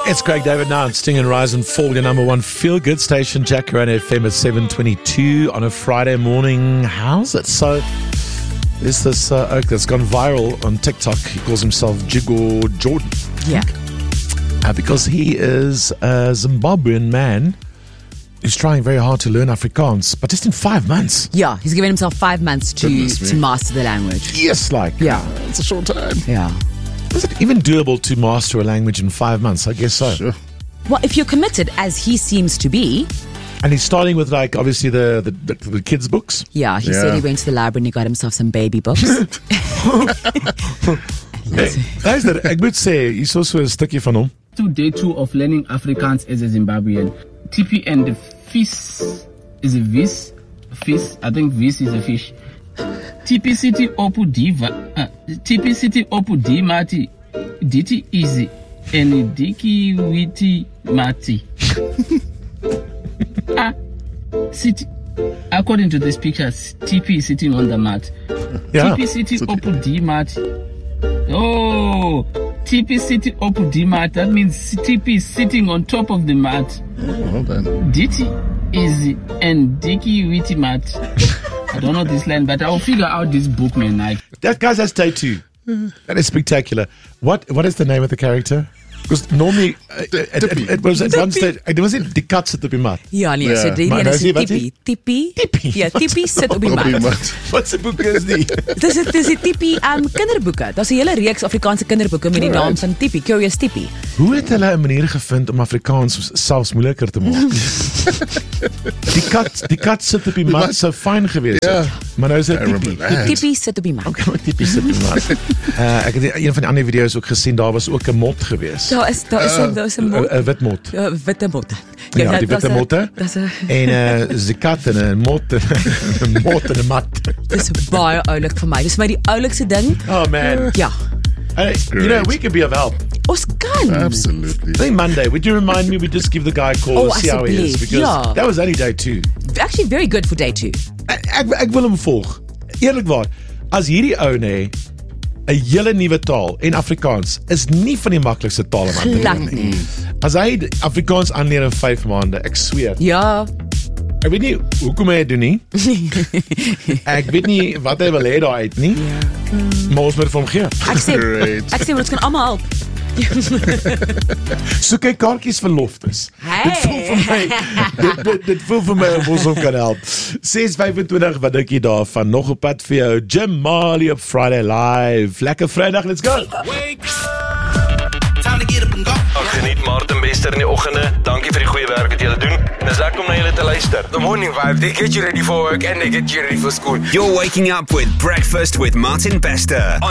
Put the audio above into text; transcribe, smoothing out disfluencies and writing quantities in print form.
It's Craig David now on Sting and Rise and Fall, your number one feel-good station, Jacaranda FM at 7:22 on a Friday morning. How's it? So, there's this oak that's gone viral on TikTok. He calls himself Jigo Jordan. Yeah. Because he is a Zimbabwean man who's trying very hard to learn Afrikaans, but just in 5 months. Yeah, he's given himself 5 months to master the language. Yes, Yeah. It's a short time. Yeah. Is it even doable to master a language in 5 months? I guess so. Sure. Well, if you're committed, as he seems to be. And he's starting with, like, obviously the kids' books. Yeah, he said he went to the library and he got himself some baby books. Guys, ek moet sê, hier is so 'n stukkie van hom. To day 2 of learning Afrikaans as a Zimbabwean. TP and the fish is a vis. Fish, I think vis is a fish. TP City Opu Diva. TP City Opu Di Mati. Diti Easy. And Diki Witi Mati. City. According to this picture, TP is sitting on the mat. Yeah. TP City Opu Di Mati. Oh, TP City Opu Di Mat. That means TP is sitting on top of the mat. Well done. Diti Easy and Diki Witi Mat. I don't know this line, but I'll figure out this book, man. That guy's that's day 2. That is spectacular. What is the name of the character? Because normally it was at one stage. It was in die kat sit op die mat. Ja, nee, so die Maar ene nou is sê wat Tippie. Tippie. Ja, Tippie sit op die Op die mat. mat. Wat se boek is die? Dis die Tippie kinderboeke. Daar's 'n hele reeks Afrikaanse kinderboeke met die naam van Tippie, Curious Tippie. Hoe het hulle 'n manier gevind om Afrikaans selfs moeiliker te maak? die kat sit op die mat sou fyn gewees het. Ja. Maar nou is dit I remember Tippie. that. Tippie sit op die mat. Okay, maar Tippie sit op die mat. Ek het een van die ander video's ook gesien, daar was ook 'n mot gewees. Daar is 'n mot. 'n wit mot. Witte motte. Ja, die witte motte. Dis 'n En is die kat en 'n mot en 'n mot en 'n mat. dis baie oulik vir my. Dis vir my die oulikste ding. Oh man. Ja. Hey, you know, we could be of help. Ons kan. Absolutely. I think Monday, would you remind me we just give the guy a call Oh, to see how he is? asseblief, Because ja. that was only day 2. Actually very good for day 2. Ek wil hom volg. Eerlikwaar, as hierdie ou nê 'n hele nuwe taal en Afrikaans is nie van die maklikste tale om aan te Glad leer nie. nie. As hy Afrikaans aanleer in 5 maande, ek sweer. Ja. Ek weet nie hoekom hy dit doen nie. Ek weet nie wat hy wil hê daar uit nie. Maar ons moet vir hom gee. Ek sê ons kan almal help. Soek hy kaartjies vir loftes. Hey. Dit voel vir my dit voel vir my of ons hom kan help. 6:25, wat dink jy daarvan? Nog op pad vir jou Jim Marley op Friday Live. Lekker Vrydag, let's go. Ek geniet Martin Bester in die oggende. Dankie vir die goeie werk wat julle doen. En dis lekker om na julle te luister. The morning vibe, they get you ready for work and they get you ready for school. You're waking up with Breakfast with Martin Bester